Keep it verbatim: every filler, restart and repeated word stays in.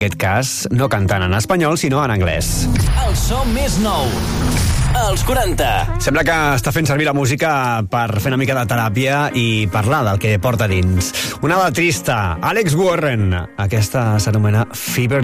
En aquest cas, no cantant en espanyol, sinó en anglès. El so més nou, els quaranta. Sembla que està fent servir la música per fer una mica de teràpia i parlar del que porta dins. Una letrista, Alex Warren. Aquesta s'anomena Fever